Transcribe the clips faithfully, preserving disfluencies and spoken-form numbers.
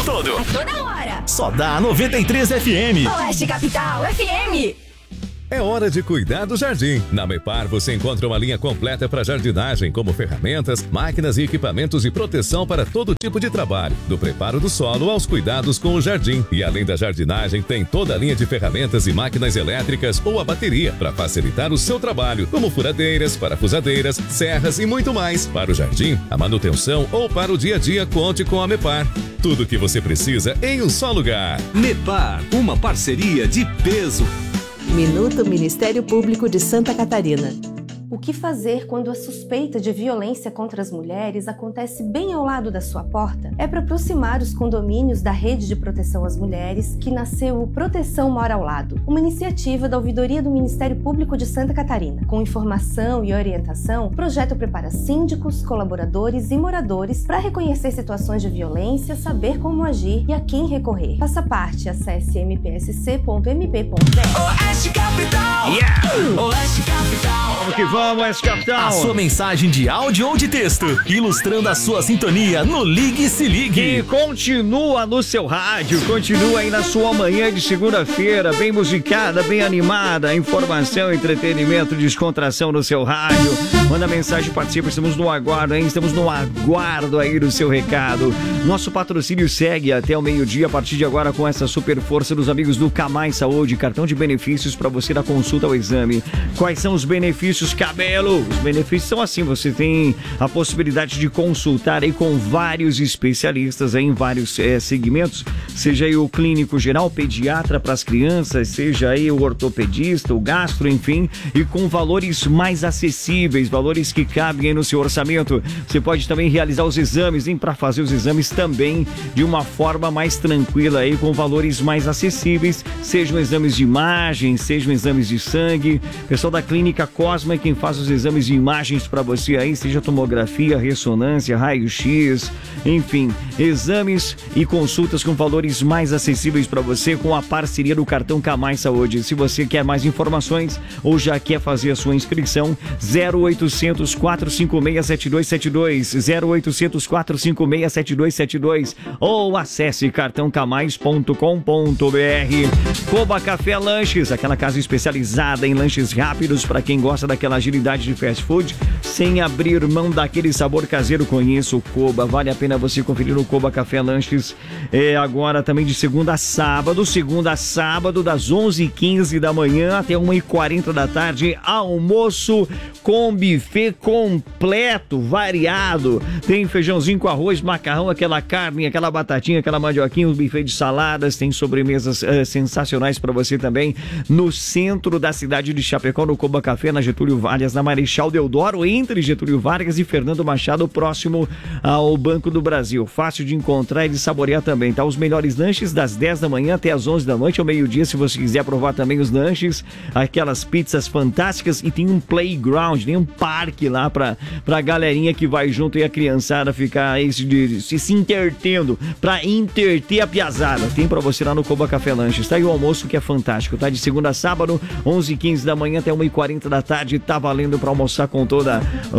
tempo todo. A toda hora. Só dá noventa e três F M. Oeste Capital F M. É hora de cuidar do jardim. Na Mepar você encontra uma linha completa para jardinagem, como ferramentas, máquinas e equipamentos de proteção para todo tipo de trabalho, do preparo do solo aos cuidados com o jardim. E além da jardinagem, tem toda a linha de ferramentas e máquinas elétricas ou a bateria para facilitar o seu trabalho, como furadeiras, parafusadeiras, serras e muito mais. Para o jardim, a manutenção ou para o dia a dia, conte com a Mepar. Tudo o que você precisa em um só lugar. Mepar, uma parceria de peso. Minuto Ministério Público de Santa Catarina. O que fazer quando a suspeita de violência contra as mulheres acontece bem ao lado da sua porta? É para aproximar os condomínios da Rede de Proteção às Mulheres que nasceu o Proteção Mora ao Lado, uma iniciativa da Ouvidoria do Ministério Público de Santa Catarina. Com informação e orientação, o projeto prepara síndicos, colaboradores e moradores para reconhecer situações de violência, saber como agir e a quem recorrer. Faça parte, acesse m p s c ponto m p ponto b r. Oeste Capital! Yeah! Oeste Capital! Vamos que vamos! Vamos, Capital. A sua mensagem de áudio ou de texto, ilustrando a sua sintonia no Ligue e Se Ligue. Que continua no seu rádio, continua aí na sua manhã de segunda-feira, bem musicada, bem animada, informação, entretenimento, descontração no seu rádio. Manda mensagem, participa, estamos no aguardo, hein? Estamos no aguardo aí do seu recado. Nosso patrocínio segue até o meio-dia, a partir de agora com essa super força dos amigos do Camai Saúde, cartão de benefícios para você da consulta ao exame. Quais são os benefícios, Cabelo? Os benefícios são assim, você tem a possibilidade de consultar aí com vários especialistas aí em vários é, segmentos, seja aí o clínico geral, pediatra para as crianças, seja aí o ortopedista, o gastro, enfim, e com valores mais acessíveis, valores que cabem aí no seu orçamento. Você pode também realizar os exames, hein, para fazer os exames também de uma forma mais tranquila aí, com valores mais acessíveis, sejam exames de imagem, sejam exames de sangue. Pessoal da Clínica Cosma é quem faz os exames de imagens para você aí, seja tomografia, ressonância, raio-x, enfim, exames e consultas com valores mais acessíveis para você com a parceria do cartão Camai Saúde. Se você quer mais informações ou já quer fazer a sua inscrição, zero oitocentos, quatro cinco seis, sete dois sete dois, zero oitocentos, quatro cinco seis, sete dois sete dois ou acesse cartão camais ponto com ponto b r. Coba Café Lanches, aquela casa especializada em lanches rápidos para quem gosta daquela agilidade de fast food, sem abrir mão daquele sabor caseiro. Conheça o Coba, vale a pena você conferir o Coba Café Lanches. É agora também de segunda a sábado, segunda a sábado, das onze e quinze da manhã até uma e quarenta da tarde, almoço com buffet completo, variado. Tem feijãozinho com arroz, macarrão, aquela carne, aquela batatinha, aquela mandioquinha, um buffet de saladas, tem sobremesas uh, sensacionais para você também no centro da cidade de Chapecó, no Coba Café, na Getúlio Vargas, na Marechal Deodoro, entre Getúlio Vargas e Fernando Machado, próximo ao Banco do Brasil. Fácil de encontrar e de saborear também, tá? Os melhores lanches das dez da manhã até as onze da noite, ao meio-dia, se você quiser provar também os lanches, aquelas pizzas fantásticas, e tem um playground, tem um parque lá pra, pra galerinha que vai junto e a criançada ficar aí se, se, se intertendo, pra interter a piazada. Tem pra você lá no Coba Café Lanches, tá? E o almoço que é fantástico, tá? De segunda a sábado, onze e quinze da manhã até uma e quarenta da tarde, tá valendo pra almoçar com toda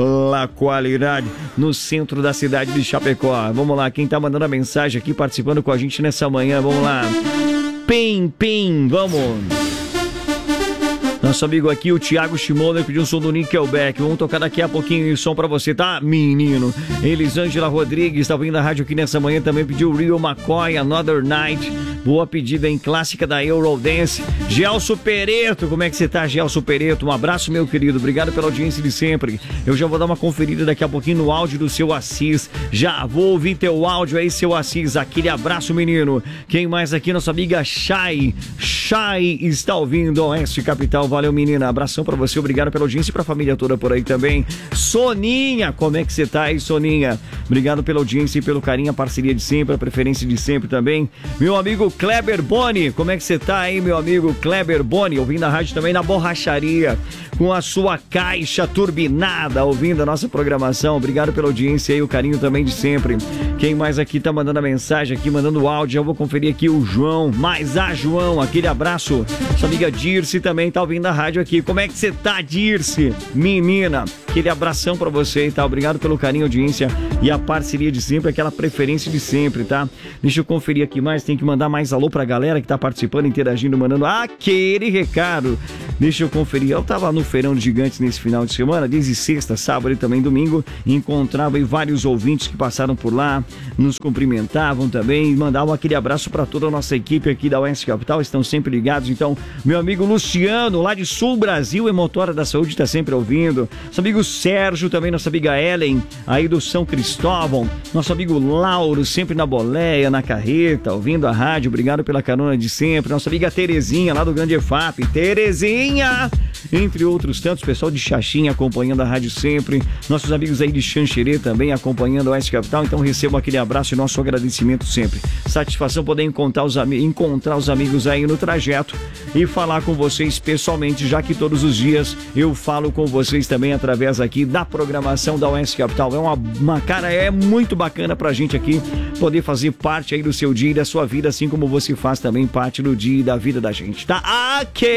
a qualidade no centro da cidade de Chapecó. Vamos lá, quem tá mandando a mensagem aqui, participando com a gente nessa manhã, vamos lá. Pim, pim, vamos. Nosso amigo aqui, o Thiago Shimoda, pediu um som do Nickelback. Vamos tocar daqui a pouquinho o som pra você, tá, menino? Elisângela Rodrigues, tá ouvindo a rádio aqui nessa manhã, também pediu Rio McCoy, Another Night. Boa pedida, em clássica da Eurodance. Gelson Pereto, como é que você tá, Gelson Pereto? Um abraço, meu querido, obrigado pela audiência de sempre. Eu já vou dar uma conferida daqui a pouquinho no áudio do seu Assis. Já vou ouvir teu áudio aí, seu Assis. Aquele abraço, menino. Quem mais aqui? Nossa amiga Chay. Chay está ouvindo Oeste Capital. Valeu, menina. Abração pra você, obrigado pela audiência e pra família toda por aí também. Soninha, como é que você tá aí, Soninha? Obrigado pela audiência e pelo carinho, a parceria de sempre, a preferência de sempre também. Meu amigo Kleber Boni, como é que você tá aí, meu amigo Kleber Boni? Ouvindo a rádio também na borracharia. com a sua caixa turbinada, ouvindo a nossa programação. Obrigado pela audiência e o carinho também de sempre. Quem mais aqui tá mandando a mensagem aqui, mandando áudio? Eu vou conferir aqui o João. Mas a João, aquele abraço. Sua amiga Dirce também tá ouvindo a rádio aqui. Como é que você tá, Dirce? Menina, aquele abração pra você, tá? Obrigado pelo carinho, audiência e a parceria de sempre, aquela preferência de sempre, tá? Deixa eu conferir aqui mais, tem que mandar mais alô pra galera que tá participando, interagindo, mandando aquele recado. Deixa eu conferir. Eu tava no Feirão de Gigantes nesse final de semana, desde sexta, sábado e também domingo, e encontrava aí vários ouvintes que passaram por lá, nos cumprimentavam também e mandavam aquele abraço para toda a nossa equipe aqui da Oeste Capital, estão sempre ligados. Então, meu amigo Luciano, lá de Sul Brasil, Emotora da Saúde, tá sempre ouvindo. Nosso amigo Sérgio, também nossa amiga Ellen, aí do São Cristóvão. Nosso amigo Lauro, sempre na boleia, na carreta, ouvindo a rádio. Obrigado pela carona de sempre. Nossa amiga Terezinha, lá do Grande E F A P. Terezinha! Entre outros tantos, pessoal de Xaxim acompanhando a rádio sempre. Nossos amigos aí de Xanxerê também acompanhando a Oeste Capital. Então recebam aquele abraço e nosso agradecimento sempre. Satisfação poder encontrar os, am- encontrar os amigos aí no trajeto e falar com vocês pessoalmente, já que todos os dias eu falo com vocês também através aqui da programação da Oeste Capital. É uma, uma cara, é muito bacana pra gente aqui poder fazer parte aí do seu dia e da sua vida, assim como você faz também parte do dia e da vida da gente, tá? Ok!